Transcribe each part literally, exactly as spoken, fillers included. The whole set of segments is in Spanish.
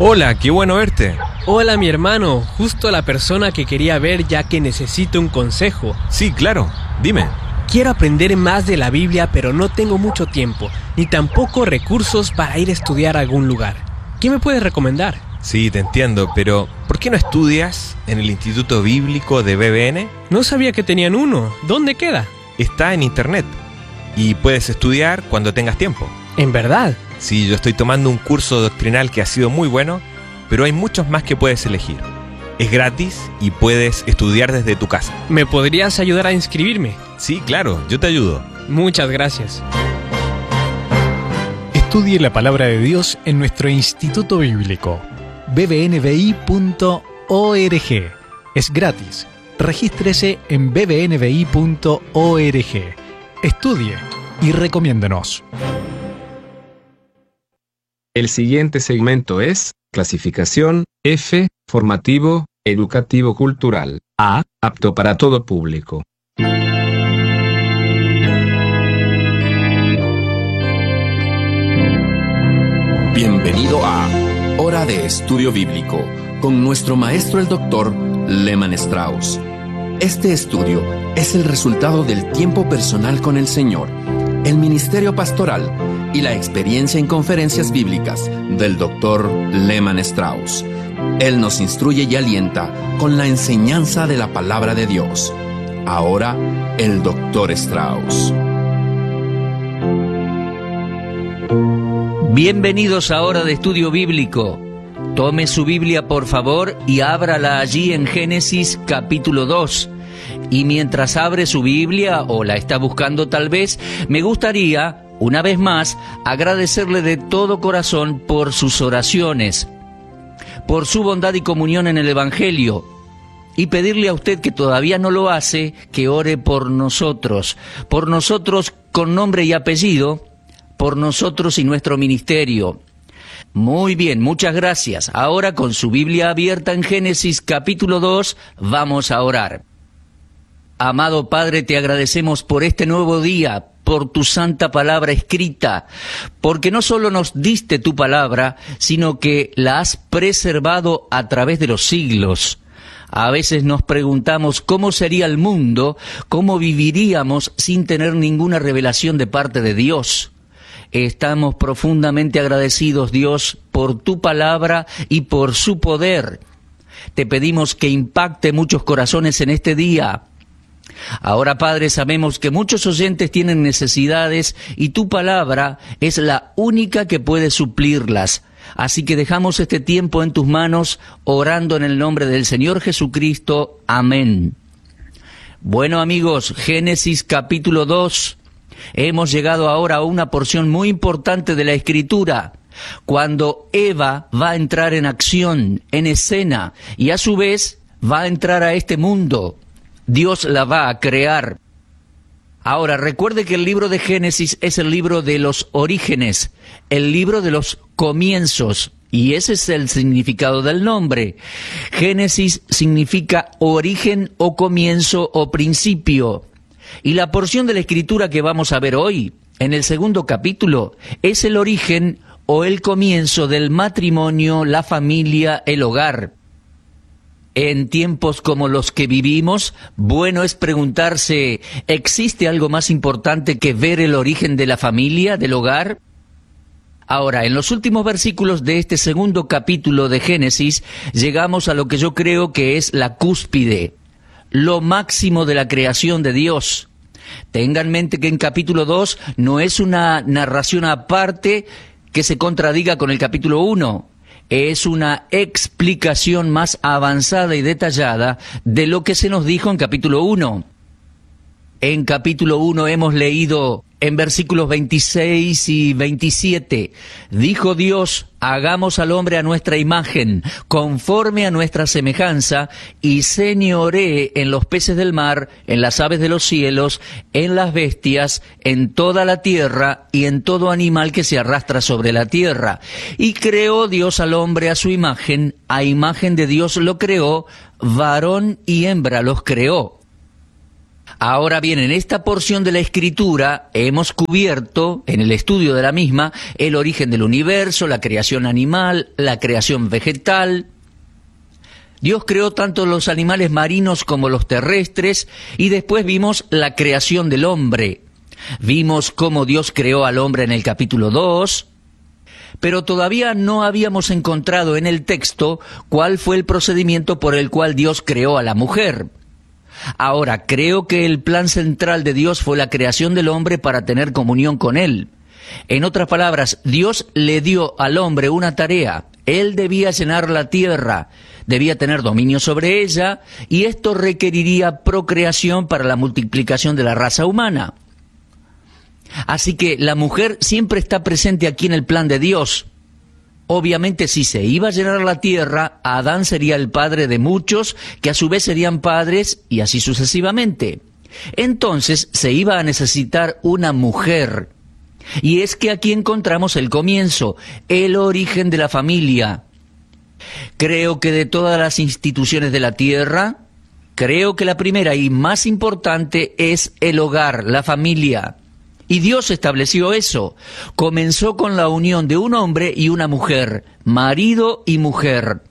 Hola, qué bueno verte. Hola, mi hermano, justo la persona que quería ver ya que necesito un consejo. Sí, claro, dime. Quiero aprender más de la Biblia, pero no tengo mucho tiempo, ni tampoco recursos para ir a estudiar a algún lugar. ¿Qué me puedes recomendar? Sí, te entiendo, pero ¿por qué no estudias en el Instituto Bíblico de B B N? No sabía que tenían uno. ¿Dónde queda? Está en internet y puedes estudiar cuando tengas tiempo. ¿En verdad? Sí, yo estoy tomando un curso doctrinal que ha sido muy bueno, pero hay muchos más que puedes elegir. Es gratis y puedes estudiar desde tu casa. ¿Me podrías ayudar a inscribirme? Sí, claro, yo te ayudo. Muchas gracias. Estudie la palabra de Dios en nuestro Instituto Bíblico, b b n b i punto org. Es gratis. Regístrese en b b n b i punto org. Estudie y recomiéndenos. El siguiente segmento es clasificación F, formativo, educativo cultural. A, apto para todo público. Bienvenido a Hora de Estudio Bíblico, con nuestro maestro el doctor Lehman Strauss. Este estudio es el resultado del tiempo personal con el Señor, el ministerio pastoral y la experiencia en conferencias bíblicas del doctor Lehman Strauss. Él nos instruye y alienta con la enseñanza de la palabra de Dios. Ahora, el doctor Strauss. Bienvenidos a Hora de Estudio Bíblico. Tome su Biblia, por favor, y ábrala allí en Génesis capítulo dos. Y mientras abre su Biblia, o la está buscando tal vez, me gustaría, una vez más, agradecerle de todo corazón por sus oraciones, por su bondad y comunión en el Evangelio, y pedirle a usted que todavía no lo hace, que ore por nosotros, por nosotros con nombre y apellido, por nosotros y nuestro ministerio. Muy bien, muchas gracias. Ahora, con su Biblia abierta en Génesis capítulo dos, vamos a orar. Amado Padre, te agradecemos por este nuevo día, por tu santa palabra escrita, porque no solo nos diste tu palabra, sino que la has preservado a través de los siglos. A veces nos preguntamos cómo sería el mundo, cómo viviríamos sin tener ninguna revelación de parte de Dios. Estamos profundamente agradecidos, Dios, por tu palabra y por su poder. Te pedimos que impacte muchos corazones en este día. Ahora, Padre, sabemos que muchos oyentes tienen necesidades y tu palabra es la única que puede suplirlas. Así que dejamos este tiempo en tus manos, orando en el nombre del Señor Jesucristo. Amén. Bueno, amigos, Génesis capítulo dos. Hemos llegado ahora a una porción muy importante de la Escritura, cuando Eva va a entrar en acción, en escena, y a su vez va a entrar a este mundo. Dios la va a crear. Ahora, recuerde que el libro de Génesis es el libro de los orígenes, el libro de los comienzos, y ese es el significado del nombre. Génesis significa origen o comienzo o principio. Y la porción de la Escritura que vamos a ver hoy, en el segundo capítulo, es el origen o el comienzo del matrimonio, la familia, el hogar. En tiempos como los que vivimos, bueno es preguntarse, ¿existe algo más importante que ver el origen de la familia, del hogar? Ahora, en los últimos versículos de este segundo capítulo de Génesis, llegamos a lo que yo creo que es la cúspide, lo máximo de la creación de Dios. Tengan en mente que en capítulo dos no es una narración aparte que se contradiga con el capítulo uno. Es una explicación más avanzada y detallada de lo que se nos dijo en capítulo uno. En capítulo uno hemos leído en versículos veintiséis y veintisiete, dijo Dios, hagamos al hombre a nuestra imagen, conforme a nuestra semejanza, y señoree en los peces del mar, en las aves de los cielos, en las bestias, en toda la tierra, y en todo animal que se arrastra sobre la tierra. Y creó Dios al hombre a su imagen, a imagen de Dios lo creó, varón y hembra los creó. Ahora bien, en esta porción de la Escritura hemos cubierto, en el estudio de la misma, el origen del universo, la creación animal, la creación vegetal. Dios creó tanto los animales marinos como los terrestres, y después vimos la creación del hombre. Vimos cómo Dios creó al hombre en el capítulo dos, pero todavía no habíamos encontrado en el texto cuál fue el procedimiento por el cual Dios creó a la mujer. Ahora, creo que el plan central de Dios fue la creación del hombre para tener comunión con Él. En otras palabras, Dios le dio al hombre una tarea. Él debía llenar la tierra, debía tener dominio sobre ella, y esto requeriría procreación para la multiplicación de la raza humana. Así que la mujer siempre está presente aquí en el plan de Dios. Obviamente, si se iba a llenar la tierra, Adán sería el padre de muchos, que a su vez serían padres, y así sucesivamente. Entonces, se iba a necesitar una mujer. Y es que aquí encontramos el comienzo, el origen de la familia. Creo que de todas las instituciones de la tierra, creo que la primera y más importante es el hogar, la familia. Y Dios estableció eso. Comenzó con la unión de un hombre y una mujer, marido y mujer.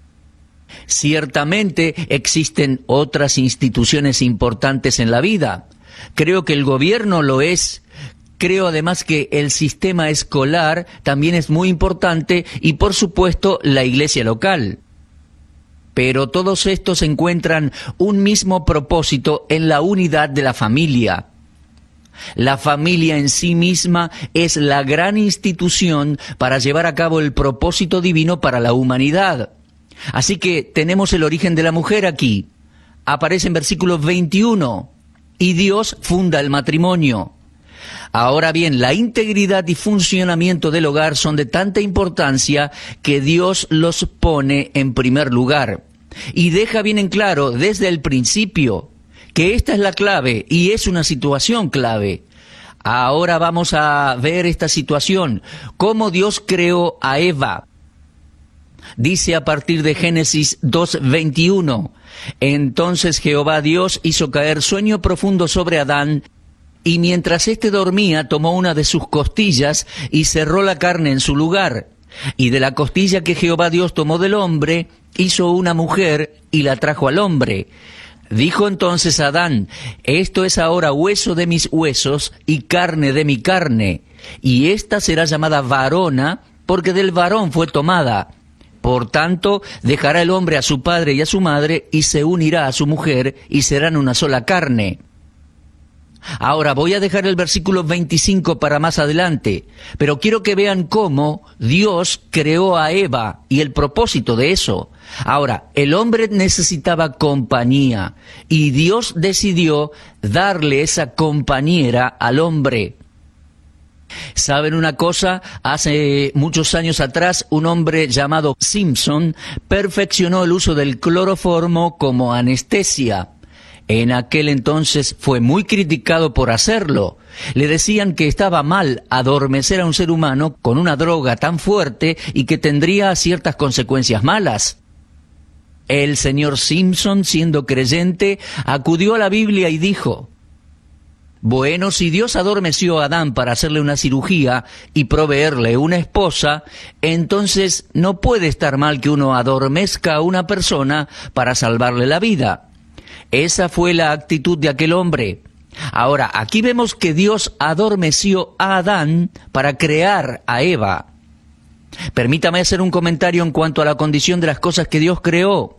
Ciertamente existen otras instituciones importantes en la vida. Creo que el gobierno lo es. Creo además que el sistema escolar también es muy importante y por supuesto la iglesia local. Pero todos estos encuentran un mismo propósito en la unidad de la familia. La familia en sí misma es la gran institución para llevar a cabo el propósito divino para la humanidad. Así que tenemos el origen de la mujer aquí. Aparece en versículo veintiuno. Y Dios funda el matrimonio. Ahora bien, la integridad y funcionamiento del hogar son de tanta importancia que Dios los pone en primer lugar. Y deja bien en claro desde el principio que esta es la clave y es una situación clave. Ahora vamos a ver esta situación, cómo Dios creó a Eva. Dice a partir de Génesis dos veintiuno, entonces Jehová Dios hizo caer sueño profundo sobre Adán, y mientras éste dormía tomó una de sus costillas y cerró la carne en su lugar. Y de la costilla que Jehová Dios tomó del hombre, hizo una mujer y la trajo al hombre. Dijo entonces Adán, esto es ahora hueso de mis huesos y carne de mi carne, y ésta será llamada varona, porque del varón fue tomada. Por tanto, dejará el hombre a su padre y a su madre, y se unirá a su mujer, y serán una sola carne. Ahora voy a dejar el versículo veinticinco para más adelante, pero quiero que vean cómo Dios creó a Eva y el propósito de eso. Ahora, el hombre necesitaba compañía y Dios decidió darle esa compañera al hombre. ¿Saben una cosa? Hace muchos años atrás, un hombre llamado Simpson perfeccionó el uso del cloroformo como anestesia. En aquel entonces fue muy criticado por hacerlo. Le decían que estaba mal adormecer a un ser humano con una droga tan fuerte y que tendría ciertas consecuencias malas. El señor Simpson, siendo creyente, acudió a la Biblia y dijo, bueno, si Dios adormeció a Adán para hacerle una cirugía y proveerle una esposa, entonces no puede estar mal que uno adormezca a una persona para salvarle la vida. Esa fue la actitud de aquel hombre. Ahora, aquí vemos que Dios adormeció a Adán para crear a Eva. Permítame hacer un comentario en cuanto a la condición de las cosas que Dios creó.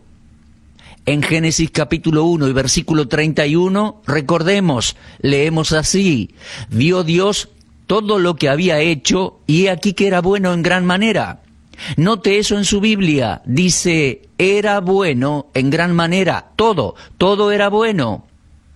En Génesis capítulo uno y versículo treinta y uno, recordemos, leemos así, vio Dios todo lo que había hecho y he aquí que era bueno en gran manera. Note eso en su Biblia, dice, era bueno en gran manera, todo, todo era bueno.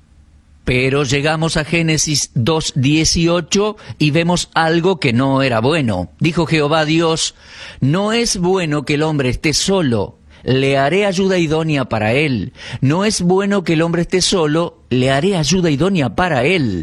Pero llegamos a Génesis dos dieciocho y vemos algo que no era bueno. Dijo Jehová Dios, no es bueno que el hombre esté solo, le haré ayuda idónea para él. No es bueno que el hombre esté solo, le haré ayuda idónea para él.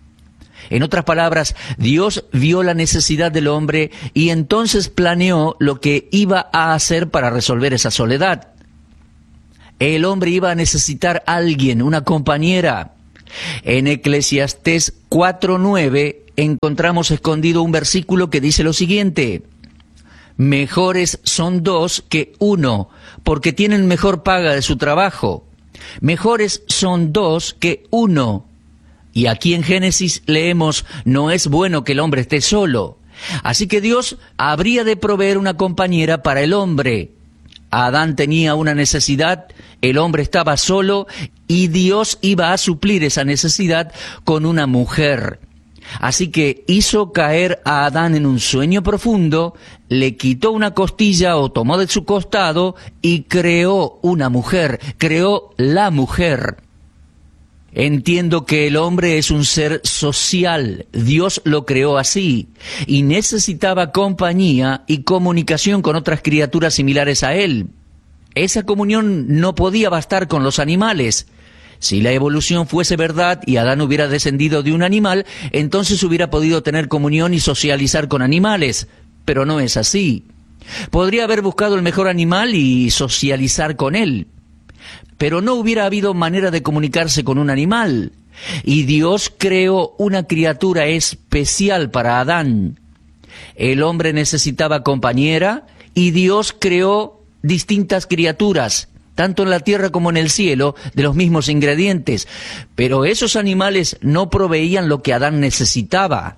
En otras palabras, Dios vio la necesidad del hombre y entonces planeó lo que iba a hacer para resolver esa soledad. El hombre iba a necesitar a alguien, una compañera. En Eclesiastés cuatro nueve encontramos escondido un versículo que dice lo siguiente: mejores son dos que uno, porque tienen mejor paga de su trabajo. Mejores son dos que uno. Y aquí en Génesis leemos, no es bueno que el hombre esté solo. Así que Dios habría de proveer una compañera para el hombre. Adán tenía una necesidad, el hombre estaba solo y Dios iba a suplir esa necesidad con una mujer. Así que hizo caer a Adán en un sueño profundo, le quitó una costilla o tomó de su costado y creó una mujer, creó la mujer. Entiendo que el hombre es un ser social, Dios lo creó así, y necesitaba compañía y comunicación con otras criaturas similares a él. Esa comunión no podía bastar con los animales. Si la evolución fuese verdad y Adán hubiera descendido de un animal, entonces hubiera podido tener comunión y socializar con animales, pero no es así. Podría haber buscado el mejor animal y socializar con él, pero no hubiera habido manera de comunicarse con un animal. Y Dios creó una criatura especial para Adán. El hombre necesitaba compañera y Dios creó distintas criaturas, tanto en la tierra como en el cielo, de los mismos ingredientes. Pero esos animales no proveían lo que Adán necesitaba.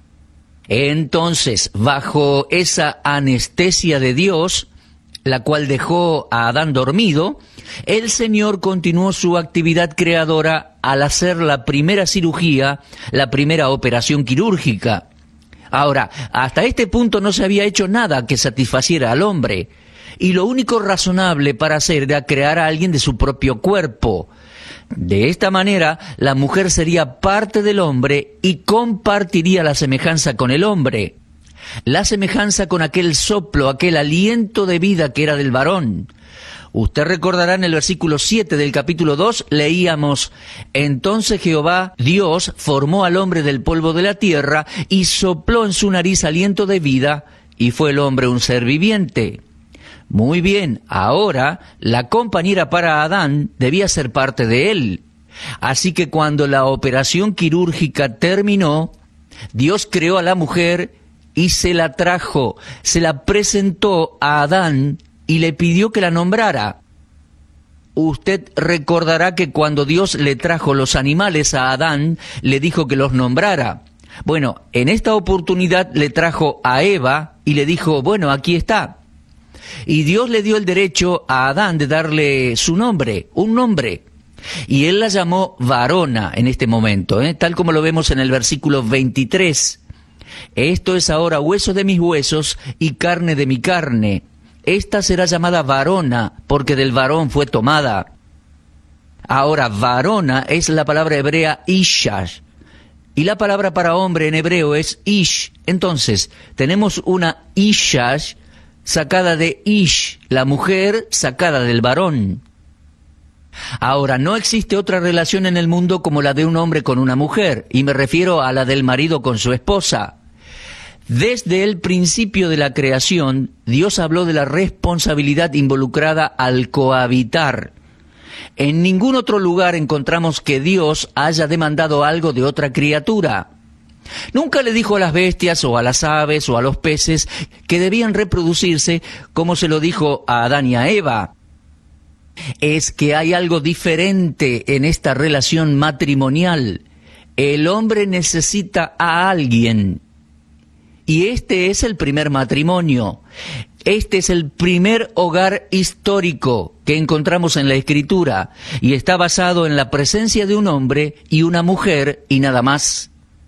Entonces, bajo esa anestesia de Dios, la cual dejó a Adán dormido, el Señor continuó su actividad creadora al hacer la primera cirugía, la primera operación quirúrgica. Ahora, hasta este punto no se había hecho nada que satisfaciera al hombre, y lo único razonable para hacer era crear a alguien de su propio cuerpo. De esta manera, la mujer sería parte del hombre y compartiría la semejanza con el hombre. La semejanza con aquel soplo, aquel aliento de vida que era del varón. Usted recordará en el versículo siete del capítulo dos, leíamos, entonces Jehová, Dios, formó al hombre del polvo de la tierra y sopló en su nariz aliento de vida, y fue el hombre un ser viviente. Muy bien, ahora la compañera para Adán debía ser parte de él. Así que cuando la operación quirúrgica terminó, Dios creó a la mujer y se la trajo, se la presentó a Adán y le pidió que la nombrara. Usted recordará que cuando Dios le trajo los animales a Adán, le dijo que los nombrara. Bueno, en esta oportunidad le trajo a Eva y le dijo, bueno, aquí está. Y Dios le dio el derecho a Adán de darle su nombre, un nombre. Y él la llamó varona en este momento, ¿eh? Tal como lo vemos en el versículo veintitrés. Esto es ahora hueso de mis huesos y carne de mi carne. Esta será llamada varona, porque del varón fue tomada. Ahora, varona es la palabra hebrea isha, y la palabra para hombre en hebreo es ish. Entonces, tenemos una isha sacada de ish, la mujer sacada del varón. Ahora, no existe otra relación en el mundo como la de un hombre con una mujer, y me refiero a la del marido con su esposa. Desde el principio de la creación, Dios habló de la responsabilidad involucrada al cohabitar. En ningún otro lugar encontramos que Dios haya demandado algo de otra criatura. Nunca le dijo a las bestias o a las aves o a los peces que debían reproducirse como se lo dijo a Adán y a Eva. Es que hay algo diferente en esta relación matrimonial. El hombre necesita a alguien. Y este es el primer matrimonio. Este es el primer hogar histórico que encontramos en la Escritura. Y está basado en la presencia de un hombre y una mujer y nada más.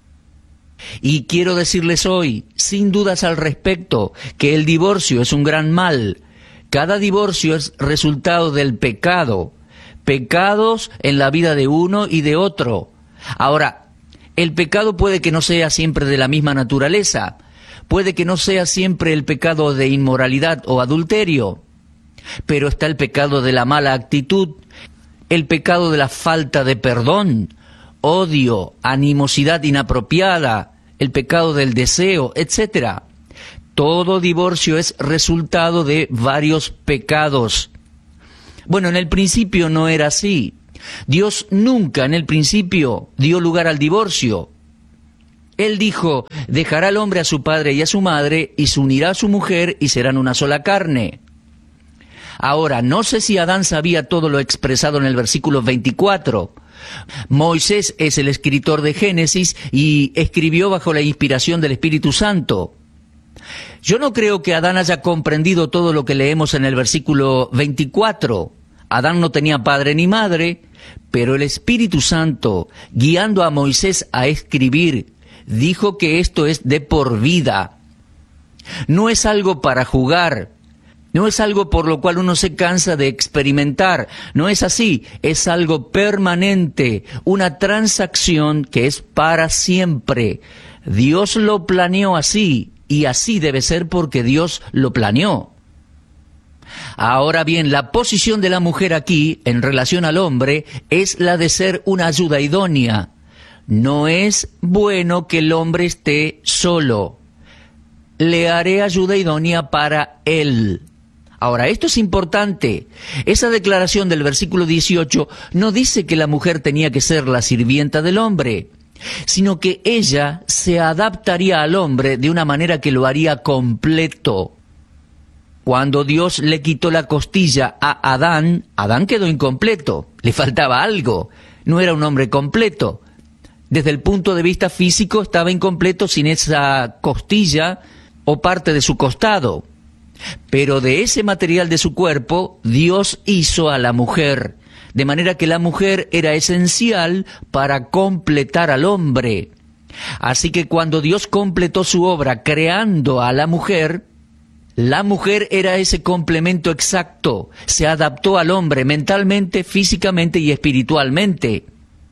Y quiero decirles hoy, sin dudas al respecto, que el divorcio es un gran mal. Cada divorcio es resultado del pecado. Pecados en la vida de uno y de otro. Ahora, el pecado puede que no sea siempre de la misma naturaleza. Puede que no sea siempre el pecado de inmoralidad o adulterio. Pero está el pecado de la mala actitud, el pecado de la falta de perdón, odio, animosidad inapropiada, el pecado del deseo, etcétera. Todo divorcio es resultado de varios pecados. Bueno, en el principio no era así. Dios nunca en el principio dio lugar al divorcio. Él dijo, dejará al hombre a su padre y a su madre, y se unirá a su mujer, y serán una sola carne. Ahora, no sé si Adán sabía todo lo expresado en el versículo veinticuatro. Moisés es el escritor de Génesis y escribió bajo la inspiración del Espíritu Santo. Yo no creo que Adán haya comprendido todo lo que leemos en el versículo veinticuatro. Adán no tenía padre ni madre, pero el Espíritu Santo, guiando a Moisés a escribir, dijo que esto es de por vida. No es algo para jugar, no es algo por lo cual uno se cansa de experimentar, no es así, es algo permanente, una transacción que es para siempre. Dios lo planeó así, y así debe ser porque Dios lo planeó. Ahora bien, la posición de la mujer aquí, en relación al hombre, es la de ser una ayuda idónea. No es bueno que el hombre esté solo. Le haré ayuda idónea para él. Ahora, esto es importante. Esa declaración del versículo dieciocho no dice que la mujer tenía que ser la sirvienta del hombre, sino que ella se adaptaría al hombre de una manera que lo haría completo. Cuando Dios le quitó la costilla a Adán, Adán quedó incompleto, le faltaba algo, no era un hombre completo. Desde el punto de vista físico estaba incompleto sin esa costilla o parte de su costado. Pero de ese material de su cuerpo, Dios hizo a la mujer, de manera que la mujer era esencial para completar al hombre. Así que cuando Dios completó su obra creando a la mujer, la mujer era ese complemento exacto, se adaptó al hombre mentalmente, físicamente y espiritualmente.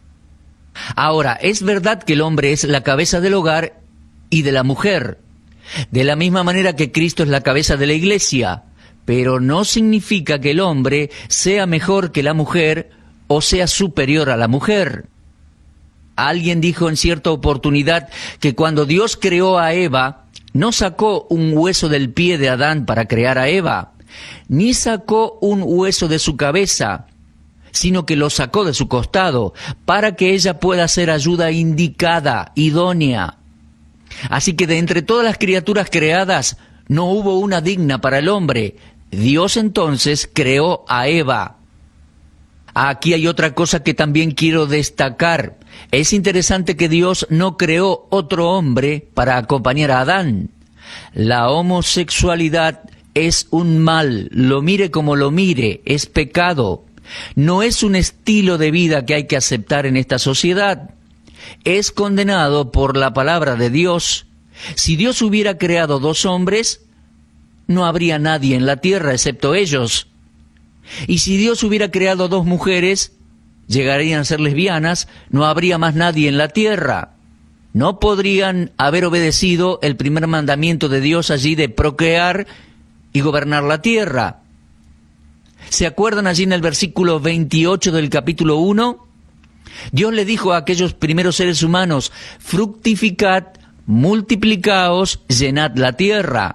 Ahora, es verdad que el hombre es la cabeza del hogar y de la mujer, de la misma manera que Cristo es la cabeza de la iglesia, pero no significa que el hombre sea mejor que la mujer o sea superior a la mujer. Alguien dijo en cierta oportunidad que cuando Dios creó a Eva, no sacó un hueso del pie de Adán para crear a Eva, ni sacó un hueso de su cabeza, sino que lo sacó de su costado, para que ella pueda ser ayuda indicada, idónea. Así que de entre todas las criaturas creadas, no hubo una digna para el hombre. Dios entonces creó a Eva. Aquí hay otra cosa que también quiero destacar. Es interesante que Dios no creó otro hombre para acompañar a Adán. La homosexualidad es un mal, lo mire como lo mire, es pecado. No es un estilo de vida que hay que aceptar en esta sociedad. Es condenado por la palabra de Dios. Si Dios hubiera creado dos hombres, no habría nadie en la tierra excepto ellos. Y si Dios hubiera creado dos mujeres, llegarían a ser lesbianas, no habría más nadie en la tierra. No podrían haber obedecido el primer mandamiento de Dios allí de procrear y gobernar la tierra. ¿Se acuerdan allí en el versículo veintiocho del capítulo uno? Dios le dijo a aquellos primeros seres humanos, fructificad, multiplicaos, llenad la tierra.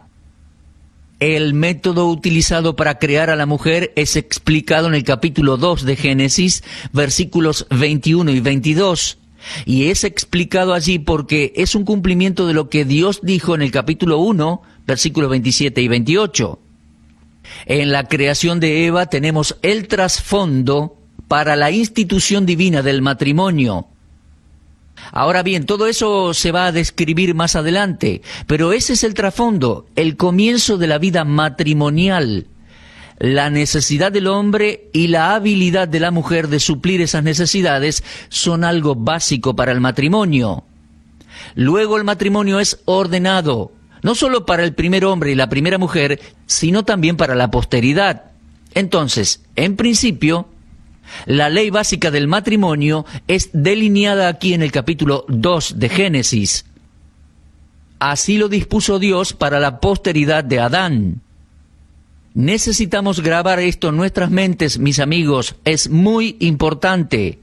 El método utilizado para crear a la mujer es explicado en el capítulo dos de Génesis, versículos veintiuno y veintidós. Y es explicado allí porque es un cumplimiento de lo que Dios dijo en el capítulo uno, versículos veintisiete y veintiocho. En la creación de Eva tenemos el trasfondo para la institución divina del matrimonio. Ahora bien, todo eso se va a describir más adelante, pero ese es el trasfondo, el comienzo de la vida matrimonial. La necesidad del hombre y la habilidad de la mujer de suplir esas necesidades son algo básico para el matrimonio. Luego el matrimonio es ordenado, no solo para el primer hombre y la primera mujer, sino también para la posteridad. Entonces, en principio, la ley básica del matrimonio es delineada aquí en el capítulo dos de Génesis. Así lo dispuso Dios para la posteridad de Adán. Necesitamos grabar esto en nuestras mentes, mis amigos, es muy importante.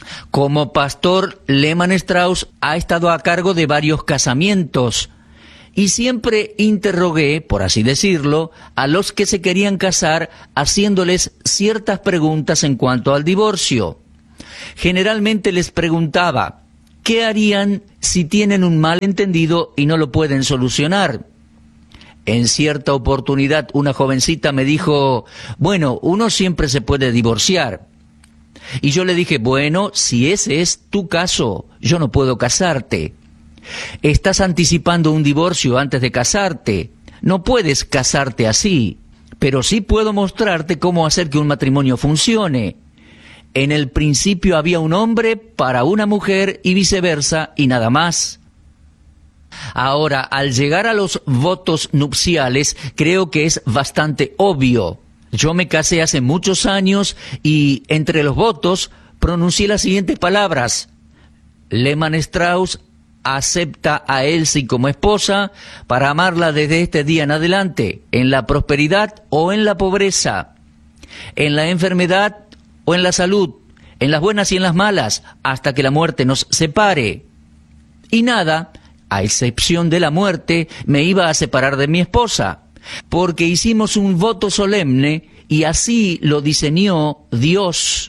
Como pastor, Lehmann Strauss ha estado a cargo de varios casamientos Y siempre interrogué, por así decirlo, a los que se querían casar haciéndoles ciertas preguntas en cuanto al divorcio. Generalmente les preguntaba, ¿qué harían si tienen un malentendido y no lo pueden solucionar? En cierta oportunidad una jovencita me dijo, bueno, uno siempre se puede divorciar. Y yo le dije, bueno, si ese es tu caso, yo no puedo casarte. Estás anticipando un divorcio antes de casarte. No puedes casarte así, pero sí puedo mostrarte cómo hacer que un matrimonio funcione. En el principio había un hombre para una mujer y viceversa y nada más. Ahora, al llegar a los votos nupciales, creo que es bastante obvio. Yo me casé hace muchos años y entre los votos pronuncié las siguientes palabras. Lehmann Strauss acepta a Elsie como esposa para amarla desde este día en adelante, en la prosperidad o en la pobreza, en la enfermedad o en la salud, en las buenas y en las malas, hasta que la muerte nos separe. Y nada, a excepción de la muerte, me iba a separar de mi esposa, porque hicimos un voto solemne y así lo diseñó Dios.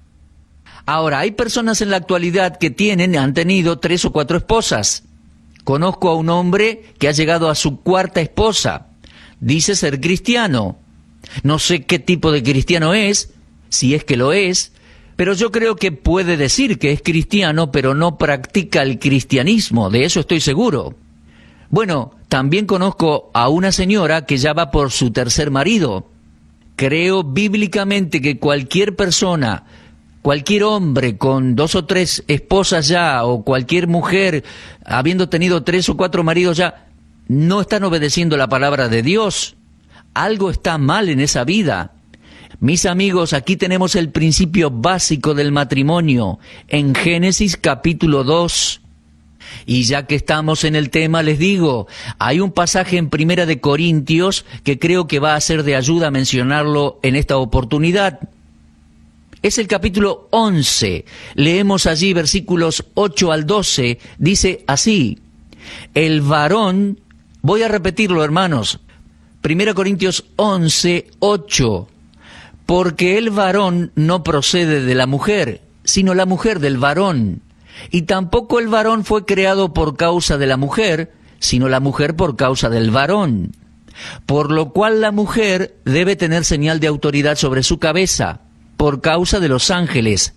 Ahora, hay personas en la actualidad que tienen, han tenido tres o cuatro esposas. Conozco a un hombre que ha llegado a su cuarta esposa. Dice ser cristiano. No sé qué tipo de cristiano es, si es que lo es, pero yo creo que puede decir que es cristiano, pero no practica el cristianismo, de eso estoy seguro. Bueno, también conozco a una señora que ya va por su tercer marido. Creo bíblicamente que cualquier persona, cualquier hombre con dos o tres esposas ya, o cualquier mujer habiendo tenido tres o cuatro maridos ya, no están obedeciendo la palabra de Dios. Algo está mal en esa vida. Mis amigos, aquí tenemos el principio básico del matrimonio, en Génesis capítulo dos. Y ya que estamos en el tema, les digo, hay un pasaje en Primera de Corintios que creo que va a ser de ayuda mencionarlo en esta oportunidad. Es el capítulo once. Leemos allí versículos ocho al doce. Dice así, el varón, voy a repetirlo hermanos, Primera Corintios once, ocho. Porque el varón no procede de la mujer, sino la mujer del varón. Y tampoco el varón fue creado por causa de la mujer, sino la mujer por causa del varón. Por lo cual la mujer debe tener señal de autoridad sobre su cabeza, por causa de los ángeles.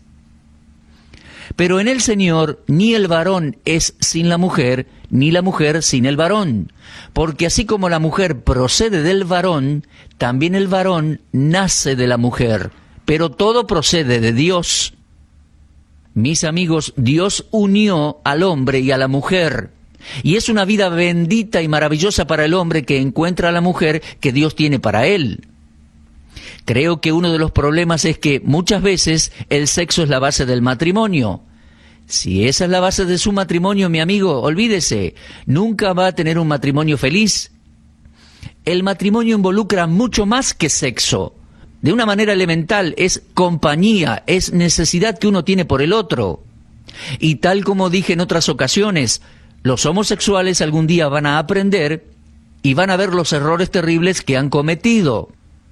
Pero en el Señor ni el varón es sin la mujer, ni la mujer sin el varón. Porque así como la mujer procede del varón, también el varón nace de la mujer. Pero todo procede de Dios. Mis amigos, Dios unió al hombre y a la mujer. Y es una vida bendita y maravillosa para el hombre que encuentra a la mujer que Dios tiene para él. Creo que uno de los problemas es que muchas veces el sexo es la base del matrimonio. Si esa es la base de su matrimonio, mi amigo, olvídese, nunca va a tener un matrimonio feliz. El matrimonio involucra mucho más que sexo. De una manera elemental, es compañía, es necesidad que uno tiene por el otro. Y tal como dije en otras ocasiones, los homosexuales algún día van a aprender y van a ver los errores terribles que han cometido.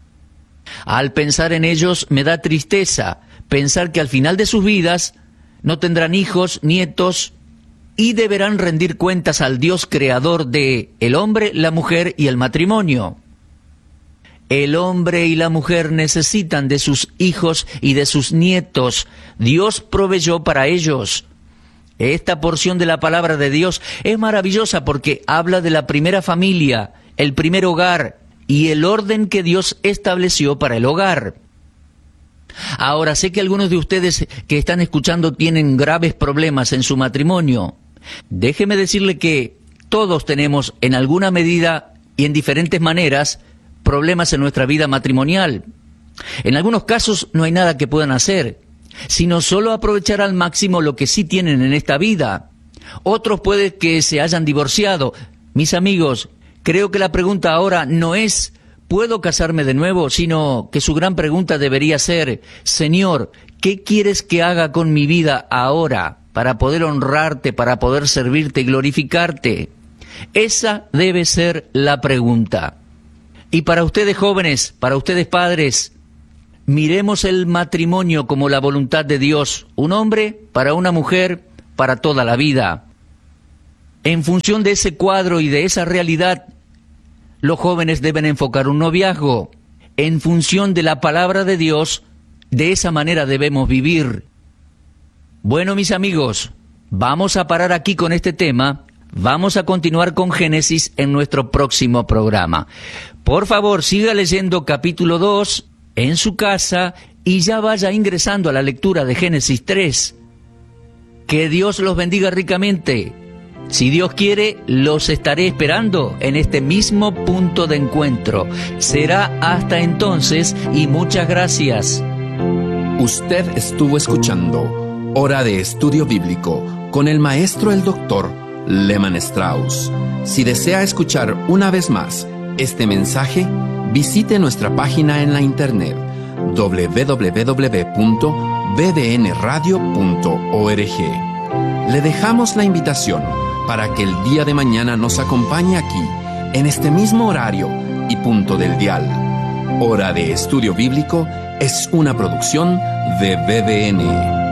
Al pensar en ellos me da tristeza pensar que al final de sus vidas no tendrán hijos, nietos, y deberán rendir cuentas al Dios creador de el hombre, la mujer y el matrimonio. El hombre y la mujer necesitan de sus hijos y de sus nietos. Dios proveyó para ellos. Esta porción de la palabra de Dios es maravillosa porque habla de la primera familia, el primer hogar y el orden que Dios estableció para el hogar. Ahora, sé que algunos de ustedes que están escuchando tienen graves problemas en su matrimonio. Déjeme decirle que todos tenemos en alguna medida y en diferentes maneras problemas en nuestra vida matrimonial. En algunos casos no hay nada que puedan hacer, sino solo aprovechar al máximo lo que sí tienen en esta vida. Otros puede que se hayan divorciado. Mis amigos, creo que la pregunta ahora no es ¿puedo casarme de nuevo?, sino que su gran pregunta debería ser, Señor, ¿qué quieres que haga con mi vida ahora para poder honrarte, para poder servirte y glorificarte? Esa debe ser la pregunta. Y para ustedes jóvenes, para ustedes padres, miremos el matrimonio como la voluntad de Dios, un hombre para una mujer para toda la vida. En función de ese cuadro y de esa realidad, los jóvenes deben enfocar un noviazgo. En función de la palabra de Dios, de esa manera debemos vivir. Bueno, mis amigos, vamos a parar aquí con este tema. Vamos a continuar con Génesis en nuestro próximo programa. Por favor, siga leyendo capítulo dos en su casa y ya vaya ingresando a la lectura de Génesis tres. Que Dios los bendiga ricamente. Si Dios quiere, los estaré esperando en este mismo punto de encuentro. Será hasta entonces y muchas gracias. Usted estuvo escuchando Hora de Estudio Bíblico con el maestro el doctor Lehmann Strauss. Si desea escuchar una vez más este mensaje, visite nuestra página en la internet doble u doble u doble u punto b d n radio punto org. Le dejamos la invitación para que el día de mañana nos acompañe aquí, en este mismo horario y punto del dial. Hora de Estudio Bíblico es una producción de B D N.